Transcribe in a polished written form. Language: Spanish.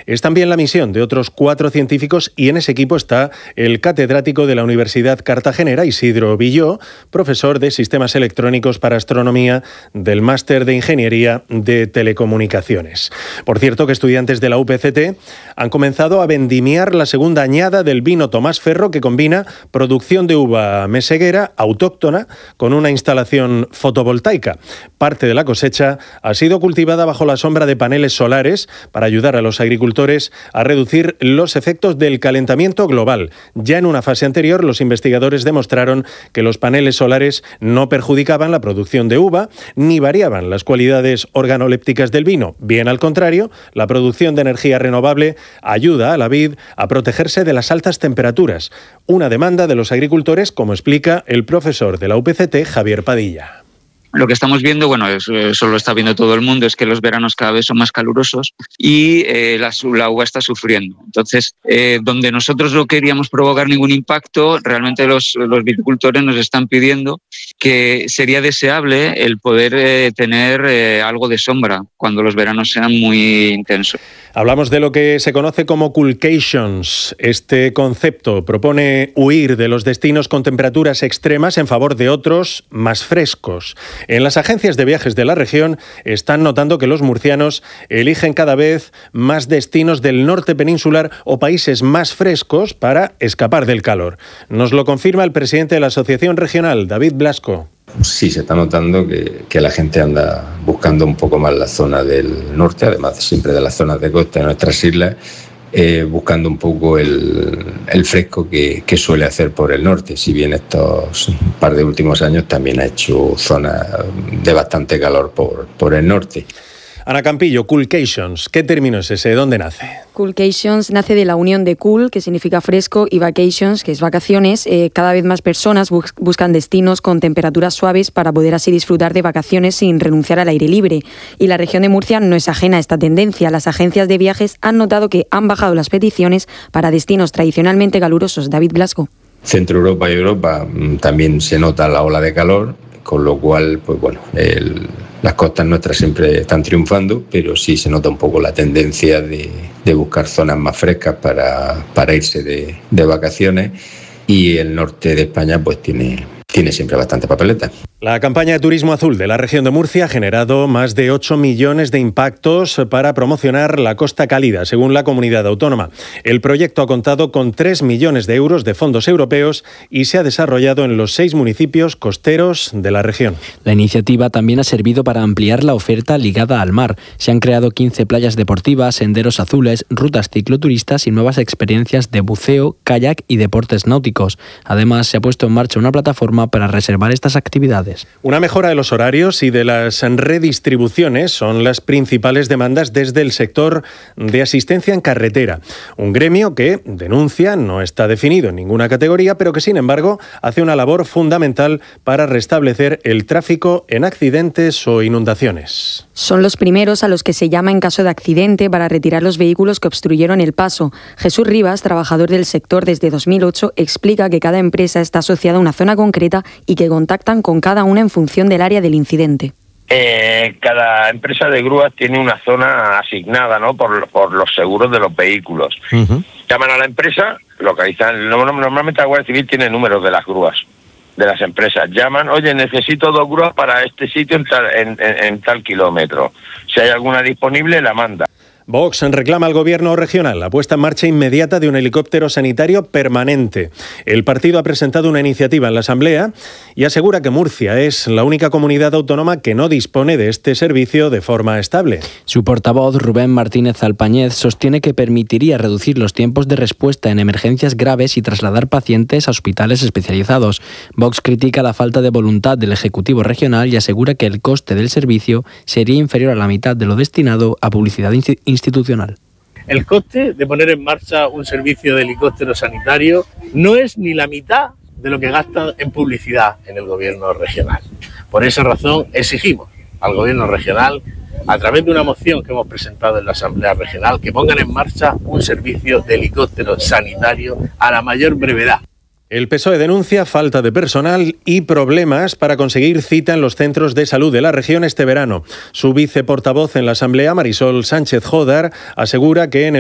Es también la misión de otros 4 científicos y en ese equipo está el catedrático de la Universidad Cartagenera, Isidro Villó, profesor de Sistemas Electrónicos para Astronomía del Máster de Ingeniería de Telecomunicaciones. Por cierto, que estudiantes de la UPCT han comenzado a vendimiar la segunda añada del vino Tomás Ferro, que combina producción de uva meseguera autóctona con una instalación fotovoltaica. Parte de la cosecha ha sido cultivada bajo la sombra de paneles solares para ayudar a los agricultores a reducir los efectos del calentamiento global. Ya en una fase anterior, los investigadores demostraron que los paneles solares no perjudicaban la producción de uva ni variaban las cualidades organolépticas del vino. Bien al contrario, la producción de energía renovable ayuda a la vid a protegerse de las altas temperaturas, una demanda de los agricultores, como explica el profesor de la UPCT, Javier Padilla. Lo que estamos viendo, eso lo está viendo todo el mundo, es que los veranos cada vez son más calurosos y la uva está sufriendo. Entonces, donde nosotros no queríamos provocar ningún impacto, realmente los viticultores nos están pidiendo que sería deseable el poder tener algo de sombra cuando los veranos sean muy intensos. Hablamos de lo que se conoce como coolcations. Este concepto propone huir de los destinos con temperaturas extremas en favor de otros más frescos. En las agencias de viajes de la región están notando que los murcianos eligen cada vez más destinos del norte peninsular o países más frescos para escapar del calor. Nos lo confirma el presidente de la Asociación Regional, David Blasco. Sí, se está notando que la gente anda buscando un poco más la zona del norte, además siempre de las zonas de costa de nuestras islas, buscando un poco el fresco que suele hacer por el norte, si bien estos par de últimos años también ha hecho zonas de bastante calor por el norte. Ana Campillo, coolcations, ¿qué término es ese? ¿Dónde nace? Coolcations nace de la unión de cool, que significa fresco, y vacations, que es vacaciones. Cada vez más personas buscan destinos con temperaturas suaves para poder así disfrutar de vacaciones sin renunciar al aire libre. Y la región de Murcia no es ajena a esta tendencia. Las agencias de viajes han notado que han bajado las peticiones para destinos tradicionalmente calurosos. David Blasco. Centro Europa y Europa también se nota la ola de calor, con lo cual, las costas nuestras siempre están triunfando, pero sí se nota un poco la tendencia de buscar zonas más frescas para irse de vacaciones, y el norte de España pues tiene siempre bastante papeleta. La campaña de Turismo Azul de la región de Murcia ha generado más de 8 millones de impactos para promocionar la costa cálida, según la comunidad autónoma. El proyecto ha contado con 3 millones de euros de fondos europeos y se ha desarrollado en los 6 municipios costeros de la región. La iniciativa también ha servido para ampliar la oferta ligada al mar. Se han creado 15 playas deportivas, senderos azules, rutas cicloturistas y nuevas experiencias de buceo, kayak y deportes náuticos. Además, se ha puesto en marcha una plataforma para reservar estas actividades. Una mejora de los horarios y de las redistribuciones son las principales demandas desde el sector de asistencia en carretera. Un gremio que, denuncia, no está definido en ninguna categoría, pero que sin embargo hace una labor fundamental para restablecer el tráfico en accidentes o inundaciones. Son los primeros a los que se llama en caso de accidente para retirar los vehículos que obstruyeron el paso. Jesús Rivas, trabajador del sector desde 2008, explica que cada empresa está asociada a una zona concreta y que contactan con cada una en función del área del incidente. Cada empresa de grúas tiene una zona asignada, ¿no? por los seguros de los vehículos. Uh-huh. Llaman a la empresa, localizan. Normalmente la Guardia Civil tiene números de las grúas de las empresas. Llaman, oye, necesito 2 grúas para este sitio en tal kilómetro. Si hay alguna disponible, la manda. Vox reclama al gobierno regional la puesta en marcha inmediata de un helicóptero sanitario permanente. El partido ha presentado una iniciativa en la Asamblea y asegura que Murcia es la única comunidad autónoma que no dispone de este servicio de forma estable. Su portavoz, Rubén Martínez Alpañez, sostiene que permitiría reducir los tiempos de respuesta en emergencias graves y trasladar pacientes a hospitales especializados. Vox critica la falta de voluntad del Ejecutivo regional y asegura que el coste del servicio sería inferior a la mitad de lo destinado a publicidad institucional. El coste de poner en marcha un servicio de helicóptero sanitario no es ni la mitad de lo que gastan en publicidad en el gobierno regional. Por esa razón exigimos al gobierno regional, a través de una moción que hemos presentado en la Asamblea Regional, que pongan en marcha un servicio de helicóptero sanitario a la mayor brevedad. El PSOE denuncia falta de personal y problemas para conseguir cita en los centros de salud de la región este verano. Su viceportavoz en la Asamblea, Marisol Sánchez Jodar, asegura que en